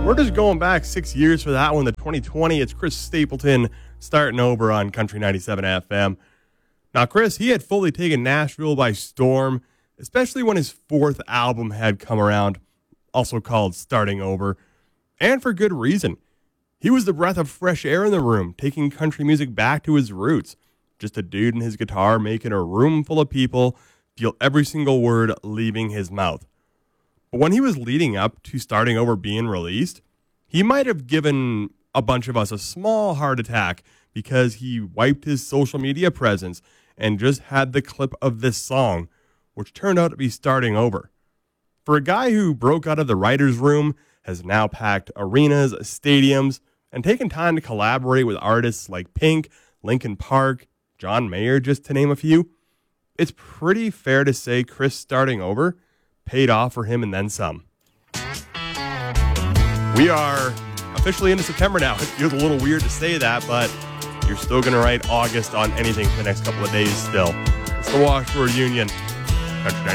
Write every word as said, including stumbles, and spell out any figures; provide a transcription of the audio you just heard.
We're just going back six years for that one, the twenty twenty. It's Chris Stapleton starting over on Country ninety-seven F M. Now, Chris, he had fully taken Nashville by storm, especially when his fourth album had come around, also called Starting Over, and for good reason. He was the breath of fresh air in the room, taking country music back to his roots. Just a dude and his guitar making a room full of people feel every single word leaving his mouth. But when he was leading up to Starting Over being released, he might have given a bunch of us a small heart attack because he wiped his social media presence and just had the clip of this song, which turned out to be Starting Over. For a guy who broke out of the writer's room, has now packed arenas, stadiums, and taken time to collaborate with artists like Pink, Linkin Park, John Mayer, just to name a few, it's pretty fair to say Chris Starting Over paid off for him and then some. We are officially into September now. It feels a little weird to say that, but you're still going to write August on anything for the next couple of days still. It's the Washboard Union. Country